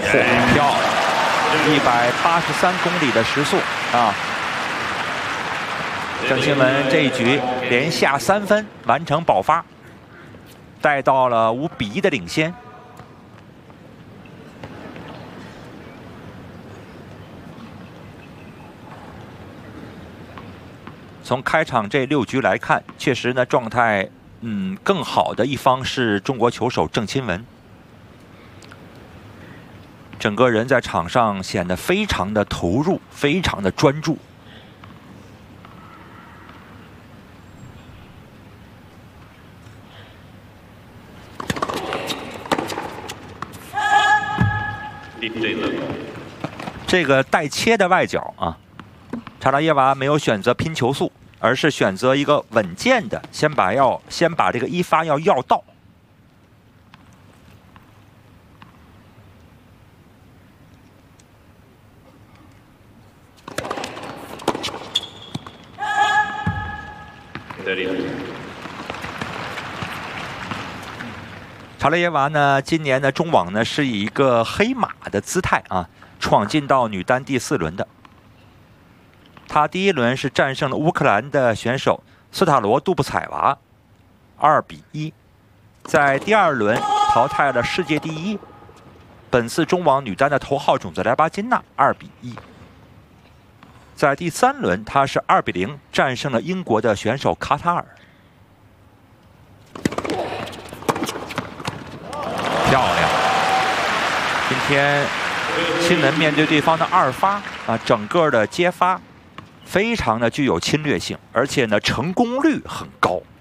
漂亮！183公里的时速啊！郑钦文这一局连下3分，完成保发，带到了5比1的领先。从开场这6局来看，确实呢状态更好的一方是中国球手郑钦文，整个人在场上显得非常的投入，非常的专注。这个带切的外角啊，查拉耶娃没有选择拼球速，而是选择一个稳健的，先把这个1发要到。查拉耶娃呢，今年的中网呢是以一个黑马的姿态啊，闯进到女单第4轮的。他第1轮是战胜了乌克兰的选手斯塔罗杜布采娃，2比1，在第2轮淘汰了世界第1、本次中网女单的头号种子莱巴金娜，2比1。在第3轮，他是2比0战胜了英国的选手卡塔尔。漂亮！今天钦文面对对方的2发啊，整个的接发非常的具有侵略性，而且呢成功率很高。